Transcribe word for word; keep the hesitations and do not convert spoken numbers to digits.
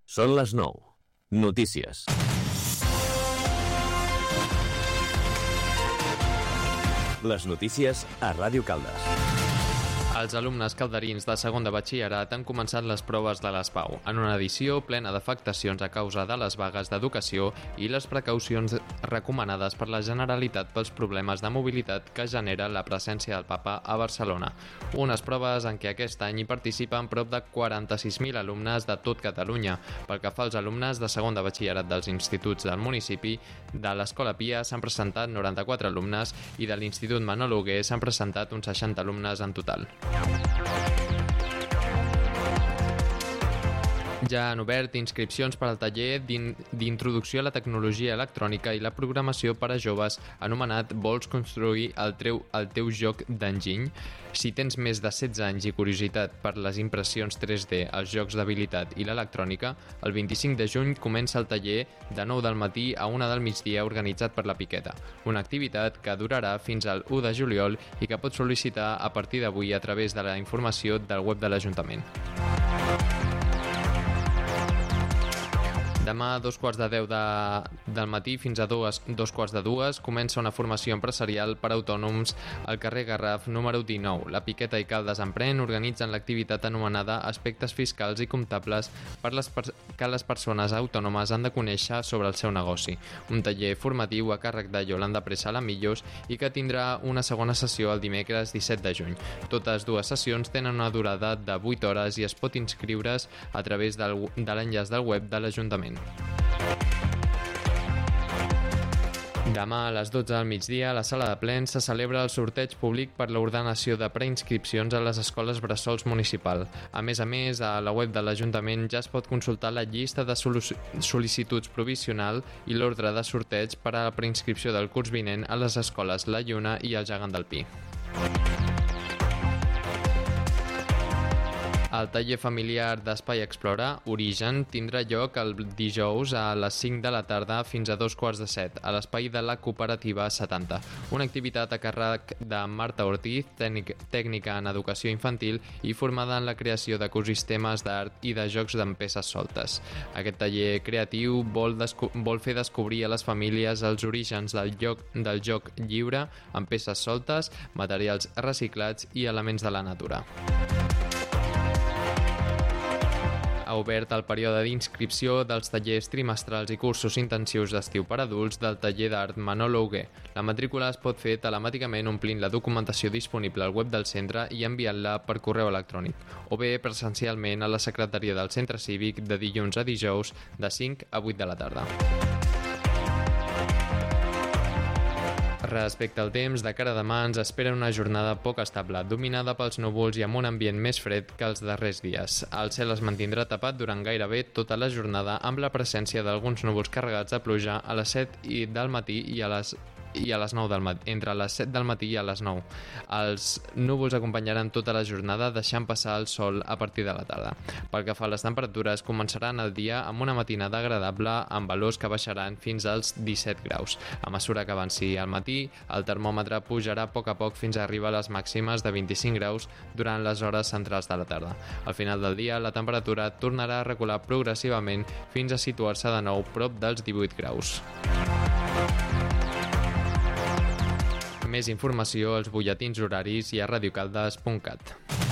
Són les nou. Notícies. Les notícies a Ràdio Caldes. Els alumnes calderins de segon de batxillerat han començat les proves de l'ESPAU, en una edició plena d'afectacions a causa de les vagues d'educació i les precaucions recomanades per la Generalitat pels problemes de mobilitat que genera la presència del Papa a Barcelona. Unes proves en què aquest any hi participen prop de quaranta-sis mil alumnes de tot Catalunya. Pel que fa als alumnes de segon de batxillerat dels instituts del municipi, de l'Escola Pia s'han presentat noranta-quatre alumnes i de l'Institut Manol Hugué s'han presentat uns seixanta alumnes en total. Ja han obert inscripcions per al taller d'introducció a la tecnologia electrònica i la programació per a joves anomenat Vols construir el teu, el teu joc d'enginy? Si tens més de setze anys i curiositat per les impressions tres D, els jocs d'habilitat i l'electrònica, el vint-i-cinc de juny comença el taller de nou del matí a una del migdia organitzat per la Piqueta, una activitat que durarà fins al u de juliol i que pots sol·licitar a partir d'avui a través de la informació del web de l'Ajuntament. Demà a dos quarts de deu de, del matí fins a dos, dos quarts de dues comença una formació empresarial per a autònoms al carrer Garraf número dinou. La Piqueta i Caldes Emprèn organitzen l'activitat anomenada Aspectes fiscals i comptables per les per, que les persones autònomes han de conèixer sobre el seu negoci. Un taller formatiu a càrrec de Yolanda Presalamillos i que tindrà una segona sessió el dimecres disset de juny. Totes dues sessions tenen una durada de vuit hores i es pot inscriure's a través del, de l'enllaç del web de l'Ajuntament. Demà a les dotze del migdia a la sala de plens se celebra el sorteig públic per l'ordenació de preinscripcions a les escoles bressols municipal. A més a més, a la web de l'Ajuntament ja es pot consultar la llista de sol·licituds provisional i l'ordre de sorteig per a la preinscripció del curs vinent a les escoles La Lluna i el Gegant del Pi. El taller familiar d'Espai Explora, Origen, tindrà lloc el dijous a les cinc de la tarda fins a dos quarts de set, a l'espai de la Cooperativa setanta. Una activitat a càrrec de Marta Ortiz, tècnic, tècnica en educació infantil i formada en la creació d'ecosistemes d'art i de jocs amb peces soltes. Aquest taller creatiu vol, vol fer descobrir a les famílies els orígens del, lloc, del joc lliure amb peces soltes, materials reciclats i elements de la natura. Ha obert el període d'inscripció dels tallers trimestrals i cursos intensius d'estiu per adults del taller d'art Manol Hugué. La matrícula es pot fer telemàticament omplint la documentació disponible al web del centre i enviant-la per correu electrònic, o bé presencialment a la secretaria del centre cívic de dilluns a dijous de cinc a vuit de la tarda. Respecte al temps, de cara a demà ens espera una jornada poc estable, dominada pels núvols i amb un ambient més fred que els darrers dies. El cel es mantindrà tapat durant gairebé tota la jornada amb la presència d'alguns núvols carregats de pluja a les set del matí i a les i a les nou del matí, entre les set del matí i a les nou. Els núvols acompanyaran tota la jornada, deixant passar el sol a partir de la tarda. Pel que fa a les temperatures, començaran el dia amb una matinada agradable amb valors que baixaran fins als disset graus. A mesura que avanci al matí, el termòmetre pujarà a poc a poc fins a arribar a les màximes de vint-i-cinc graus durant les hores centrals de la tarda. Al final del dia, la temperatura tornarà a recular progressivament fins a situar-se de nou prop dels divuit graus. Més informació als butlletins horaris i a radiocaldes punt cat.